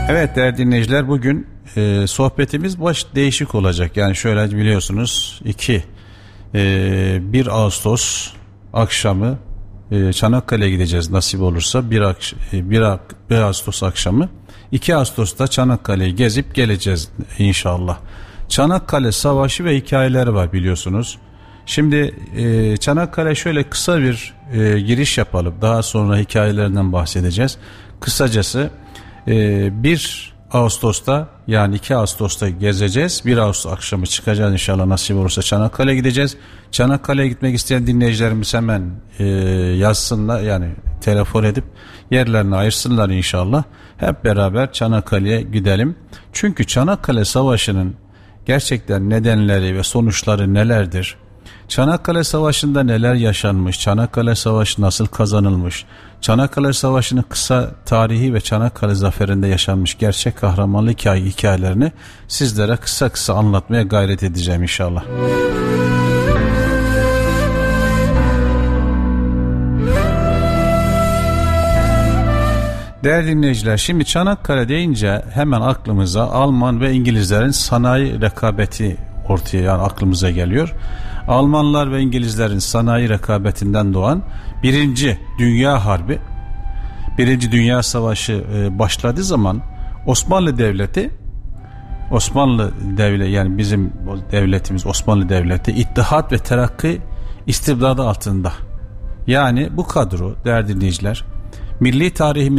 Evet değerli dinleyiciler, bugün sohbetimiz değişik olacak. Yani şöyle biliyorsunuz 1 Ağustos akşamı Çanakkale'ye gideceğiz nasip olursa. 1 Ağustos akşamı 2 Ağustos'ta Çanakkale'yi gezip geleceğiz inşallah. Çanakkale Savaşı ve hikayeleri var biliyorsunuz. Şimdi Çanakkale şöyle kısa bir giriş yapalım. Daha sonra hikayelerinden bahsedeceğiz. Kısacası 1 Ağustos'ta yani 2 Ağustos'ta gezeceğiz. 1 Ağustos akşamı çıkacağız inşallah nasip olursa Çanakkale'ye gideceğiz. Çanakkale'ye gitmek isteyen dinleyicilerimiz hemen yazsınlar, yani telefon edip yerlerini ayırsınlar inşallah. Hep beraber Çanakkale'ye gidelim. Çünkü Çanakkale Savaşı'nın gerçekten nedenleri ve sonuçları nelerdir? Çanakkale Savaşı'nda neler yaşanmış? Çanakkale Savaşı nasıl kazanılmış? Çanakkale Savaşı'nın kısa tarihi ve Çanakkale Zaferi'nde yaşanmış gerçek kahramanlık hikayelerini sizlere kısa kısa anlatmaya gayret edeceğim inşallah. Değerli dinleyiciler, şimdi Çanakkale deyince hemen aklımıza Alman ve İngilizlerin sanayi rekabeti ortaya, yani aklımıza geliyor. Almanlar ve İngilizlerin sanayi rekabetinden doğan 1. Dünya Harbi, 1. Dünya Savaşı başladığı zaman Osmanlı Devleti yani bizim devletimiz Osmanlı Devleti İttihat ve Terakki istibdadı altında. Yani bu kadro değerli dinleyiciler milli tarihimiz